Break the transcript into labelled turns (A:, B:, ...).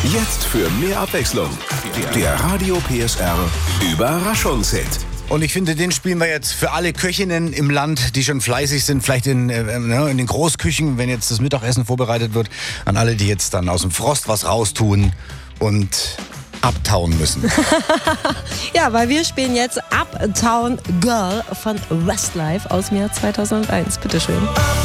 A: Jetzt für mehr Abwechslung. Der Radio PSR Überraschungshit.
B: Und ich finde, den spielen wir jetzt für alle Köchinnen im Land, die schon fleißig sind, vielleicht in den Großküchen, wenn jetzt das Mittagessen vorbereitet wird. An alle, die jetzt dann aus dem Frost was raustun und abtauen müssen.
C: Ja, weil wir spielen jetzt Uptown Girl von Westlife aus dem Jahr 2001. Bitteschön.